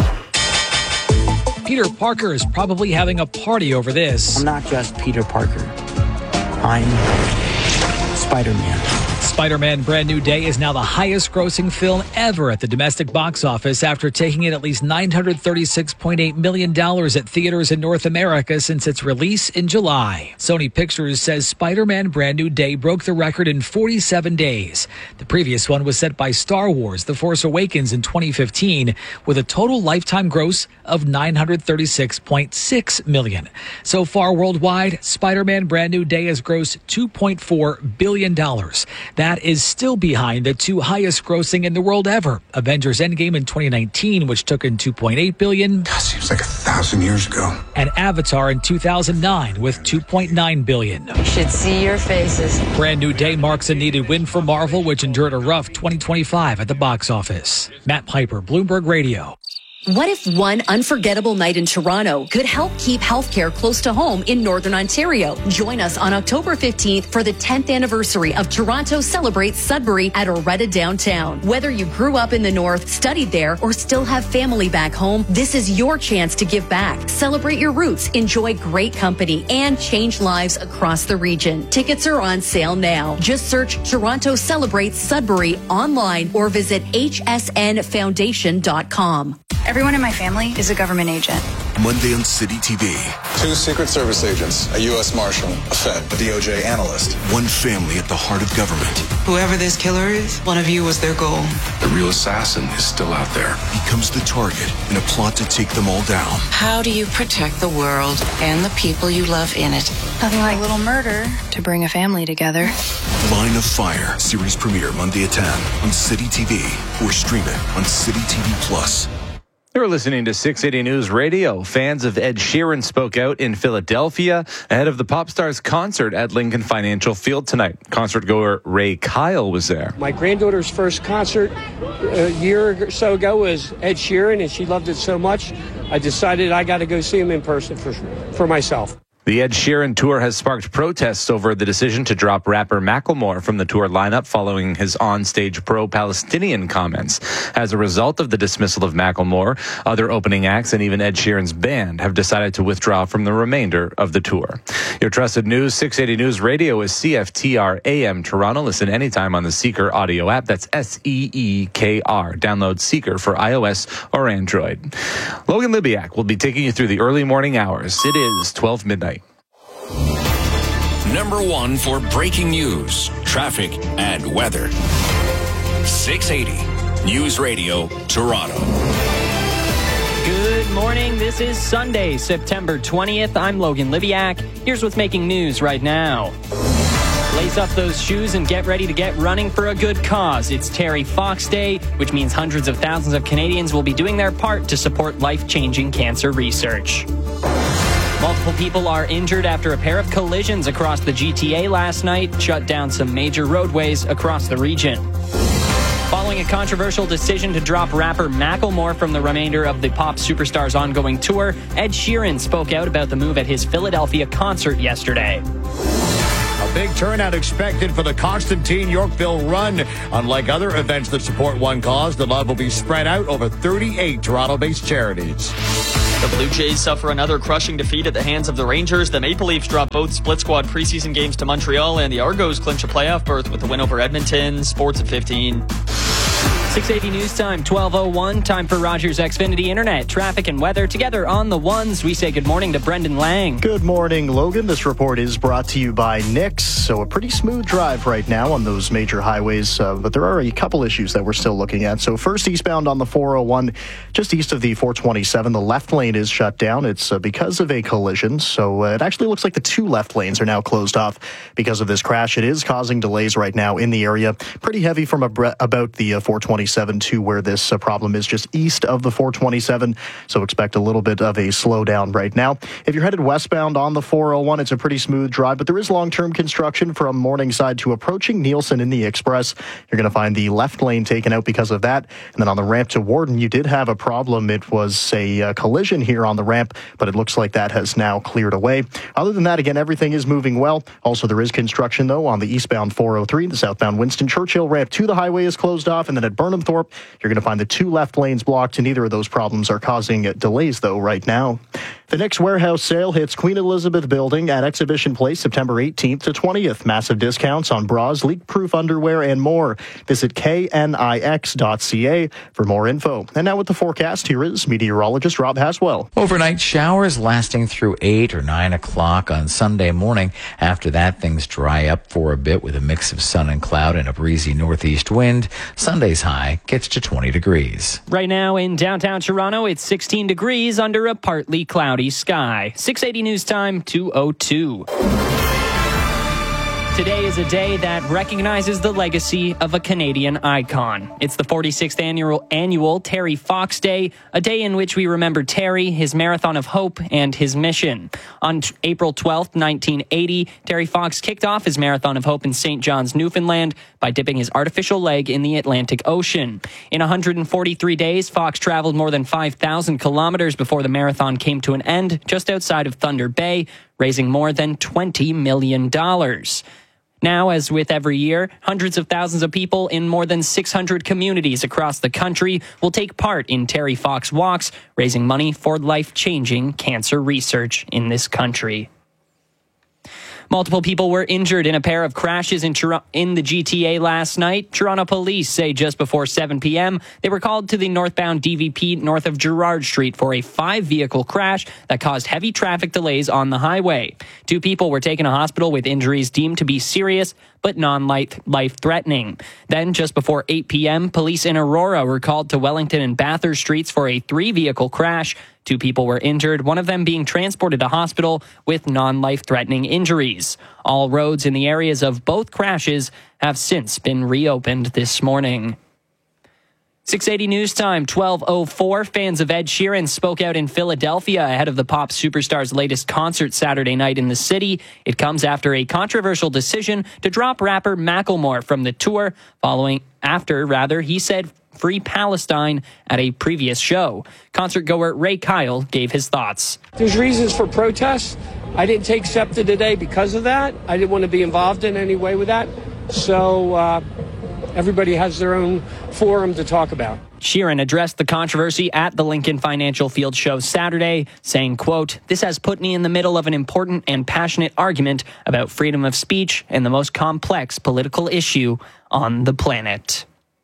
Peter Parker is probably having a party over this. I'm not just Peter Parker. I'm Spider-Man. Spider-Man Brand New Day is now the highest grossing film ever at the domestic box office after taking in at least nine hundred thirty-six point eight million dollars at theaters in North America since its release in July. Sony Pictures says Spider-Man Brand New Day broke the record in forty-seven days. The previous one was set by Star Wars The Force Awakens in twenty fifteen with a total lifetime gross of nine hundred thirty-six point six million dollars. So far worldwide, Spider-Man Brand New Day has grossed two point four billion dollars. That is still behind the two highest grossing in the world ever, Avengers Endgame in twenty nineteen, which took in two point eight billion dollars. God, seems like a thousand years ago. And Avatar in two thousand nine with two point nine billion dollars. You should see your faces. Brand New Day marks a needed win for Marvel, which endured a rough twenty twenty-five at the box office. Matt Piper, Bloomberg Radio. What if one unforgettable night in Toronto could help keep healthcare close to home in Northern Ontario? Join us on October fifteenth for the tenth anniversary of Toronto Celebrates Sudbury at Oretta Downtown. Whether you grew up in the North, studied there, or still have family back home, this is your chance to give back. Celebrate your roots, enjoy great company, and change lives across the region. Tickets are on sale now. Just search Toronto Celebrates Sudbury online or visit h s n foundation dot com. Everyone in my family is a government agent. Monday on City T V. Two Secret Service agents, a U S Marshal, a Fed, a D O J analyst. One family at the heart of government. Whoever this killer is, one of you was their goal. The real assassin is still out there. Becomes the target in a plot to take them all down. How do you protect the world and the people you love in it? Nothing like a little murder to bring a family together. Line of Fire. Series premiere Monday at ten on City T V or stream it on City T V Plus. You're listening to six eighty News Radio. Fans of Ed Sheeran spoke out in Philadelphia ahead of the pop star's concert at Lincoln Financial Field tonight. Concert goer Ray Kyle was there. My granddaughter's first concert a year or so ago was Ed Sheeran, and she loved it so much, I decided I got to go see him in person for, for myself. The Ed Sheeran tour has sparked protests over the decision to drop rapper Macklemore from the tour lineup following his onstage pro-Palestinian comments. As a result of the dismissal of Macklemore, other opening acts and even Ed Sheeran's band have decided to withdraw from the remainder of the tour. Your trusted news, six eighty News Radio is C F T R A M Toronto. Listen anytime on the Seeker audio app. That's S E E K R. Download Seeker for iOS or Android. Logan Libiak will be taking you through the early morning hours. It is twelve midnight. Number one for breaking news, traffic, and weather. six eighty News Radio, Toronto. Good morning. This is Sunday, September twentieth. I'm Logan Libiak. Here's what's making news right now. Lace up those shoes and get ready to get running for a good cause. It's Terry Fox Day, which means hundreds of thousands of Canadians will be doing their part to support life-changing cancer research. Multiple people are injured after a pair of collisions across the G T A last night shut down some major roadways across the region. Following a controversial decision to drop rapper Macklemore from the remainder of the pop superstar's ongoing tour, Ed Sheeran spoke out about the move at his Philadelphia concert yesterday. A big turnout expected for the Constantine Yorkville Run. Unlike other events that support one cause, the love will be spread out over thirty-eight Toronto-based charities. The Blue Jays suffer another crushing defeat at the hands of the Rangers. The Maple Leafs drop both split squad preseason games to Montreal, and the Argos clinch a playoff berth with the win over Edmonton. Sports at fifteen. six eighty News Time, twelve oh one. Time for Rogers Xfinity Internet. Traffic and weather together on the ones. We say good morning to Brendan Lang. Good morning, Logan. This report is brought to you by Nix. So a pretty smooth drive right now on those major highways, uh, but there are a couple issues that we're still looking at. So first, eastbound on the four oh one, just east of the four twenty-seven, the left lane is shut down. It's uh, because of a collision. So uh, it actually looks like the two left lanes are now closed off because of this crash. It is causing delays right now in the area. Pretty heavy from a, about the uh, four twenty-seven to where this uh, problem is just east of the four twenty-seven. So expect a little bit of a slowdown right now. If you're headed westbound on the four oh one, it's a pretty smooth drive, but there is long-term construction from Morningside to approaching Nielsen in the Express. You're going to find the left lane taken out because of that. And then on the ramp to Warden, you did have a problem. It was a uh, collision here on the ramp, but it looks like that has now cleared away. Other than that, again, everything is moving well. Also, there is construction, though, on the eastbound four oh three. The southbound Winston Churchill ramp to the highway is closed off. And then at Burnham Thorpe, you're going to find the two left lanes blocked, and neither of those problems are causing delays, though, right now. The next warehouse sale hits Queen Elizabeth Building at Exhibition Place September eighteenth to twentieth. Massive discounts on bras, leak-proof underwear, and more. Visit K N I X dot C A for more info. And now with the forecast, here is meteorologist Rob Haswell. Overnight showers lasting through eight or nine o'clock on Sunday morning. After that, things dry up for a bit with a mix of sun and cloud and a breezy northeast wind. Sunday's high gets to twenty degrees. Right now in downtown Toronto, it's sixteen degrees under a partly cloudy sky. six eighty News Time, two oh two. Today is a day that recognizes the legacy of a Canadian icon. It's the forty-sixth annual, annual Terry Fox Day, a day in which we remember Terry, his Marathon of Hope, and his mission. On t- April twelfth, nineteen eighty, Terry Fox kicked off his Marathon of Hope in Saint John's, Newfoundland, by dipping his artificial leg in the Atlantic Ocean. In one hundred forty-three days, Fox traveled more than five thousand kilometers before the marathon came to an end just outside of Thunder Bay, raising more than twenty million dollars. Now, as with every year, hundreds of thousands of people in more than six hundred communities across the country will take part in Terry Fox Walks, raising money for life-changing cancer research in this country. Multiple people were injured in a pair of crashes in, Tor- in the G T A last night. Toronto police say just before seven p.m., they were called to the northbound D V P north of Gerrard Street for a five-vehicle crash that caused heavy traffic delays on the highway. Two people were taken to hospital with injuries deemed to be serious but non-life-threatening. Then, just before eight p.m., police in Aurora were called to Wellington and Bathurst Streets for a three-vehicle crash. Two people were injured, one of them being transported to hospital with non-life-threatening injuries. All roads in the areas of both crashes have since been reopened this morning. six eighty News Time, twelve oh four. Fans of Ed Sheeran spoke out in Philadelphia ahead of the pop superstar's latest concert Saturday night in the city. It comes after a controversial decision to drop rapper Macklemore from the tour, following after, rather, he said Free Palestine at a previous show. Concertgoer Ray Kyle gave his thoughts. There's reasons for protests. I didn't take SEPTA today because of that. I didn't want to be involved in any way with that. So, uh, everybody has their own forum to talk about. Sheeran addressed the controversy at the Lincoln Financial Field show Saturday, saying, quote, "This has put me in the middle of an important and passionate argument about freedom of speech and the most complex political issue on the planet."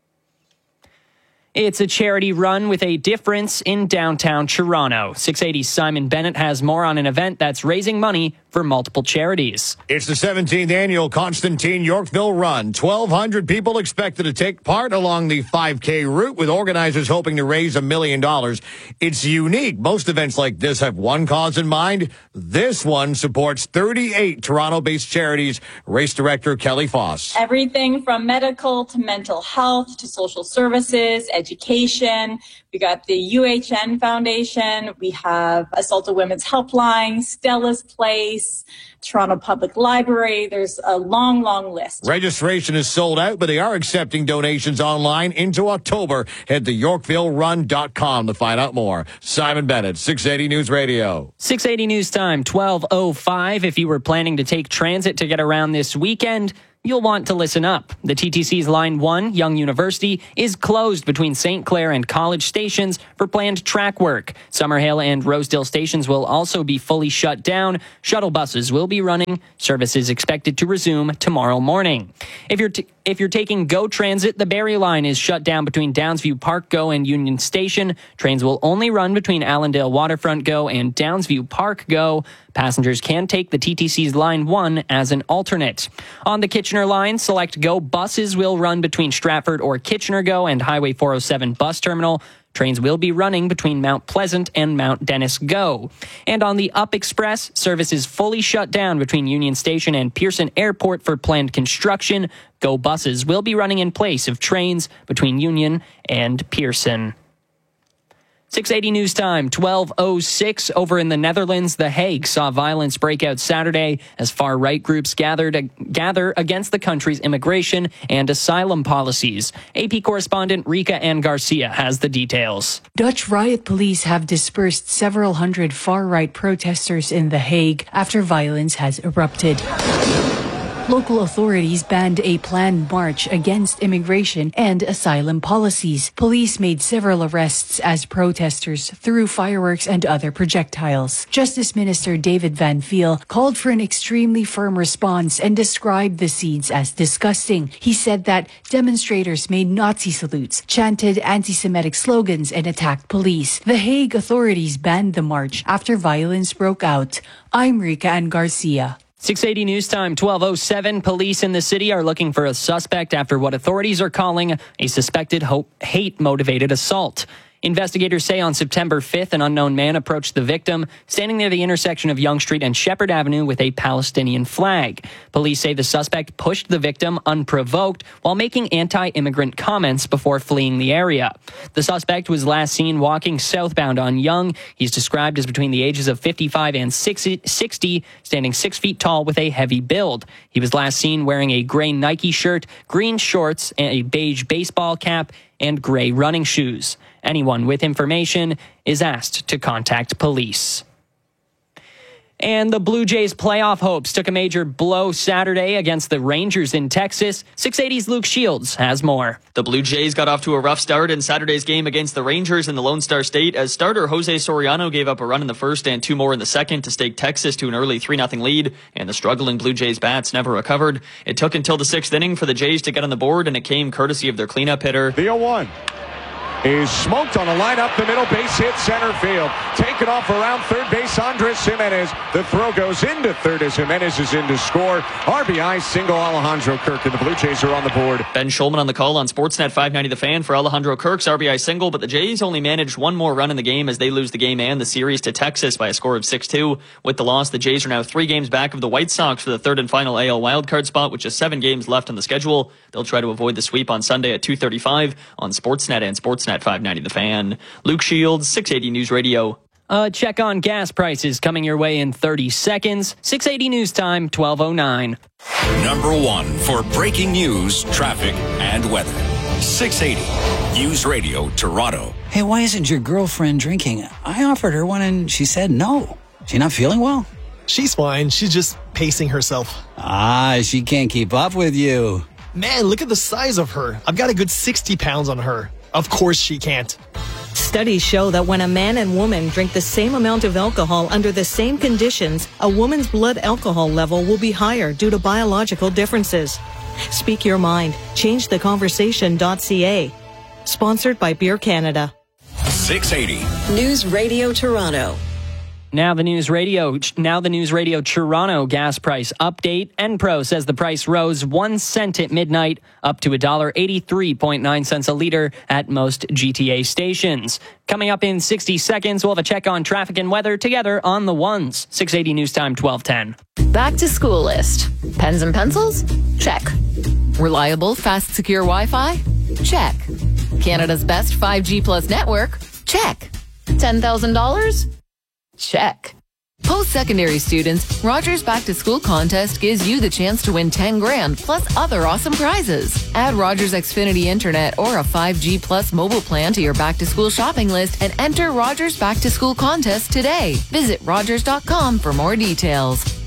It's a charity run with a difference in downtown Toronto. six eighty Simon Bennett has more on an event that's raising money for multiple charities. It's the seventeenth annual Constantine Yorkville Run. twelve hundred people expected to take part along the five K route, with organizers hoping to raise a million dollars. It's unique. Most events like this have one cause in mind. This one supports thirty-eight Toronto-based charities. Race director Kelly Foss. Everything from medical to mental health to social services, education. We got the U H N Foundation. We have Assaulted Women's Helpline, Stella's Place, Toronto Public Library. There's a long, long list. Registration is sold out, but they are accepting donations online into October. Head to yorkville run dot com to find out more. Simon Bennett, six eighty News Radio. six eighty News Time, twelve oh five. If you were planning to take transit to get around this weekend, you'll want to listen up. The T T C's Line one, Yonge University, is closed between Saint Clair and College stations for planned track work. Summerhill and Rosedale stations will also be fully shut down. Shuttle buses will be running. Service is expected to resume tomorrow morning. If you're t- if you're taking GO Transit, the Barrie Line is shut down between Downsview Park GO and Union Station. Trains will only run between Allendale Waterfront GO and Downsview Park GO. Passengers can take the T T C's Line one as an alternate. On the Kitchener Line, select GO buses will run between Stratford or Kitchener GO and Highway four oh seven Bus Terminal. Trains will be running between Mount Pleasant and Mount Dennis GO. And on the Up Express, service is fully shut down between Union Station and Pearson Airport for planned construction. GO buses will be running in place of trains between Union and Pearson. six eighty News Time, twelve oh six. Over in the Netherlands, The Hague saw violence break out Saturday as far-right groups gathered gather against the country's immigration and asylum policies. A P correspondent Rika Ann Garcia has the details. Dutch riot police have dispersed several hundred far-right protesters in The Hague after violence has erupted. Local authorities banned a planned march against immigration and asylum policies. Police made several arrests as protesters threw fireworks and other projectiles. Justice Minister David Van Veel called for an extremely firm response and described the scenes as disgusting. He said that demonstrators made Nazi salutes, chanted anti-Semitic slogans, and attacked police. The Hague authorities banned the march after violence broke out. I'm Rika Ann Garcia. six eighty News Time, twelve oh seven. Police in the city are looking for a suspect after what authorities are calling a suspected hate-motivated assault. Investigators say on September fifth, an unknown man approached the victim standing near the intersection of Yonge Street and Shepherd Avenue with a Palestinian flag. Police say the suspect pushed the victim unprovoked while making anti-immigrant comments before fleeing the area. The suspect was last seen walking southbound on Yonge. He's described as between the ages of fifty-five and sixty, standing six feet tall with a heavy build. He was last seen wearing a gray Nike shirt, green shorts, and a beige baseball cap, and gray running shoes. Anyone with information is asked to contact police. And the Blue Jays' playoff hopes took a major blow Saturday against the Rangers in Texas. six eighty's Luke Shields has more. The Blue Jays got off to a rough start in Saturday's game against the Rangers in the Lone Star State as starter Jose Soriano gave up a run in the first and two more in the second to stake Texas to an early three nothing lead, and the struggling Blue Jays bats never recovered. It took until the sixth inning for the Jays to get on the board, and it came courtesy of their cleanup hitter. The oh one. Is smoked on a line up the middle, base hit center field. Taken off around third base, Andres Jimenez. The throw goes into third as Jimenez is in to score. R B I single Alejandro Kirk, and the Blue Jays are on the board. Ben Schulman on the call on Sportsnet five ninety The Fan for Alejandro Kirk's R B I single, but the Jays only managed one more run in the game as they lose the game and the series to Texas by a score of six two. With the loss, the Jays are now three games back of the White Sox for the third and final A L wildcard spot, with just seven games left on the schedule. They'll try to avoid the sweep on Sunday at two thirty-five on Sportsnet and Sportsnet five ninety The Fan. Luke Shields, six eighty News Radio. A check on gas prices coming your way in thirty seconds. six eighty News Time, twelve oh nine. Number one for breaking news, traffic, and weather. six eighty News Radio, Toronto. Hey, why isn't your girlfriend drinking? I offered her one and she said no. She not feeling well? She's fine. She's just pacing herself. Ah, she can't keep up with you. Man, look at the size of her. I've got a good sixty pounds on her. Of course she can't. Studies show that when a man and woman drink the same amount of alcohol under the same conditions, a woman's blood alcohol level will be higher due to biological differences. Speak your mind. change the conversation dot c a. Sponsored by Beer Canada. six eighty News Radio Toronto. Now the News Radio, now the News Radio Toronto gas price update. Enpro says the price rose one cent at midnight, up to one dollar eighty-three point nine cents a liter at most G T A stations. Coming up in sixty seconds, we'll have a check on traffic and weather together on the ones. six eighty News Time, twelve ten. Back to school list. Pens and pencils? Check. Reliable, fast, secure Wi-Fi? Check. Canada's best five G plus network? Check. ten thousand dollars? Check. Post-secondary students, Rogers Back to School contest gives you the chance to win ten grand plus other awesome prizes. Add Rogers Xfinity Internet or a five G plus mobile plan to your back to school shopping list and enter Rogers Back to School contest today. Visit rogers dot com for more details.